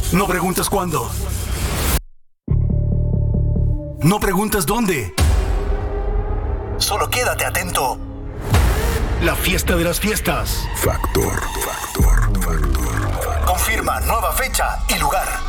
No preguntas cuándo. No preguntas dónde. Solo quédate atento. La fiesta de las fiestas. Factor. Confirma nueva fecha y lugar.